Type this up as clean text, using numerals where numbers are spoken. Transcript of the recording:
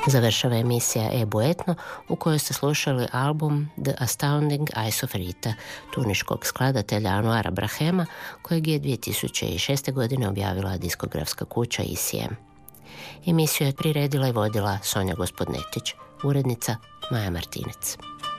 Završava emisija Ebu Etno u kojoj ste slušali album The Astounding Eyes of Rita, tuniškog skladatelja Anuara Brahema, kojeg je 2006. godine objavila diskografska kuća ECM. Emisiju je priredila i vodila Sonja Gospodnetić, urednica Maja Martinec.